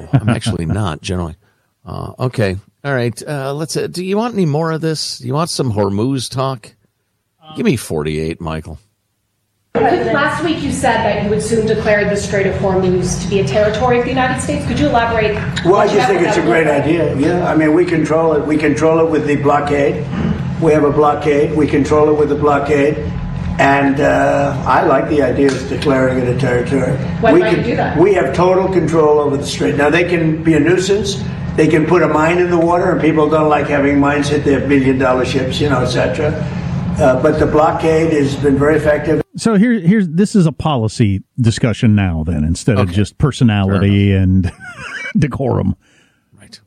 No, I'm actually not generally. Okay. All right. Let's. Do you want any more of this? You want some Hormuz talk? Give me 48, Michael. Last week you said that you would soon declare the Strait of Hormuz to be a territory of the United States. Could you elaborate? Well, I just think it's a great idea. Yeah, I mean, we control it. We control it with the blockade. We have a blockade. We control it with the blockade. And I like the idea of declaring it a territory. When might you do that? We have total control over the strait. Now, they can be a nuisance. They can put a mine in the water, and people don't like having mines hit their billion-dollar ships, etc. But the blockade has been very effective. So here's this is a policy discussion now, then, instead of just personality and decorum. Right.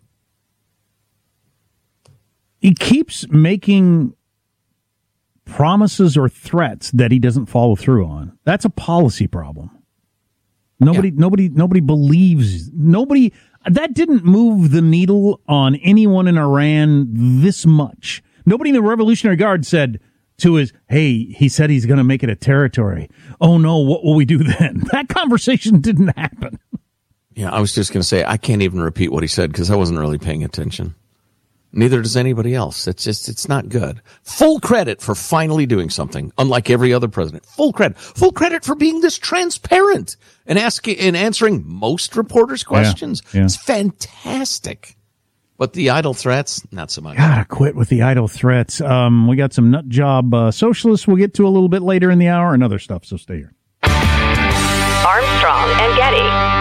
He keeps making promises or threats that he doesn't follow through on. That's a policy problem. Nobody believes. That didn't move the needle on anyone in Iran this much. Nobody in the Revolutionary Guard said to his, hey, he said he's going to make it a territory. Oh no, what will we do then? That conversation didn't happen. Yeah, I was just going to say, I can't even repeat what he said because I wasn't really paying attention. Neither does anybody else. It's not good. Full credit for finally doing something, unlike every other president. Full credit for being this transparent and answering most reporters' questions. Yeah. It's fantastic. But the idle threats, not so much. Gotta quit with the idle threats. We got some nut job socialists we'll get to a little bit later in the hour and other stuff, so stay here. Armstrong and Getty.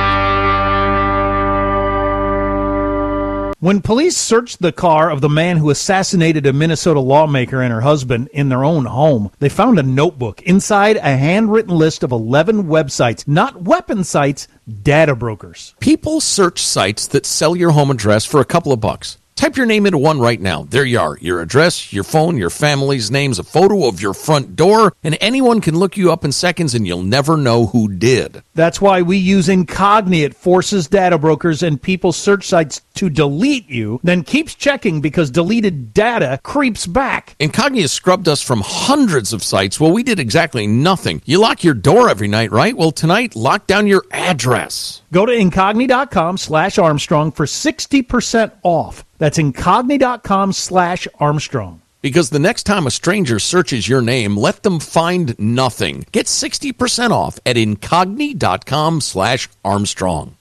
When police searched the car of the man who assassinated a Minnesota lawmaker and her husband in their own home, they found a notebook inside a handwritten list of 11 websites, not weapon sites, data brokers. People search sites that sell your home address for a couple of bucks. Type your name into one right now. There you are. Your address, your phone, your family's names, a photo of your front door, and anyone can look you up in seconds and you'll never know who did. That's why we use Incogni. It forces data brokers and people's search sites to delete you, then keeps checking because deleted data creeps back. Incogni has scrubbed us from hundreds of sites. Well, we did exactly nothing. You lock your door every night, right? Well, tonight, lock down your address. Go to Incogni.com/Armstrong for 60% off. That's Incogni.com/Armstrong. Because the next time a stranger searches your name, let them find nothing. Get 60% off at Incogni.com/Armstrong.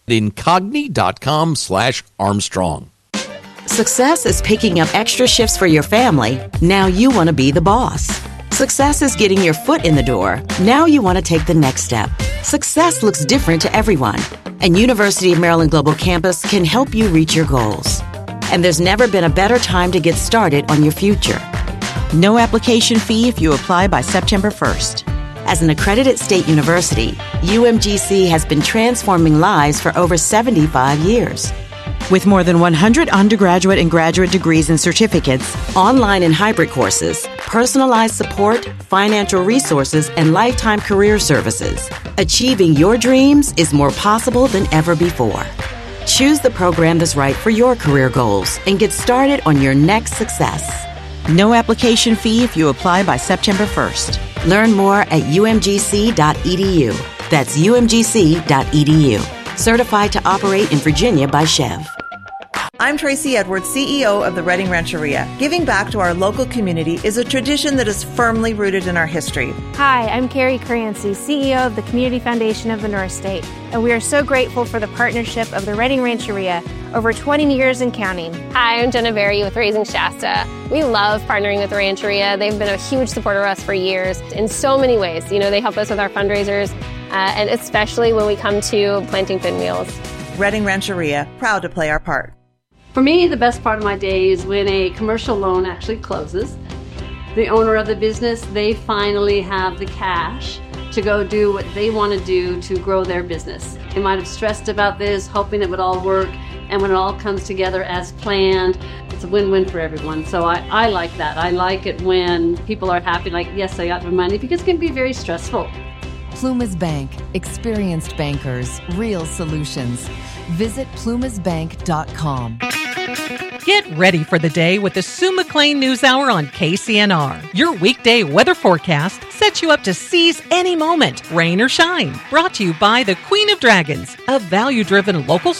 Incogni.com/Armstrong. Success is picking up extra shifts for your family. Now you want to be the boss. Success is getting your foot in the door. Now you want to take the next step. Success looks different to everyone, and University of Maryland Global Campus can help you reach your goals. And there's never been a better time to get started on your future. No application fee if you apply by September 1st. As an accredited state university, UMGC has been transforming lives for over 75 years. With more than 100 undergraduate and graduate degrees and certificates, online and hybrid courses, personalized support, financial resources, and lifetime career services, achieving your dreams is more possible than ever before. Choose the program that's right for your career goals and get started on your next success. No application fee if you apply by September 1st. Learn more at umgc.edu. That's umgc.edu. Certified to operate in Virginia by Chev. I'm Tracy Edwards, CEO of the Reading Rancheria. Giving back to our local community is a tradition that is firmly rooted in our history. Hi, I'm Carrie Crancy, CEO of the Community Foundation of the North State, and we are so grateful for the partnership of the Reading Rancheria over 20 years and counting. Hi, I'm Jenna Berry with Raising Shasta. We love partnering with the Rancheria. They've been a huge supporter of us for years in so many ways. You know, they help us with our fundraisers, and especially when we come to planting pinwheels. Reading Rancheria, proud to play our part. For me, the best part of my day is when a commercial loan actually closes. The owner of the business, they finally have the cash to go do what they want to do to grow their business. They might have stressed about this, hoping it would all work, and when it all comes together as planned, it's a win-win for everyone. So I like that. I like it when people are happy, like, yes, I got the money, because it can be very stressful. Plumas Bank. Experienced bankers. Real solutions. Visit plumasbank.com. Get ready for the day with the Sue McLean News Hour on KCNR. Your weekday weather forecast sets you up to seize any moment, rain or shine. Brought to you by the Queen of Dragons, a value-driven local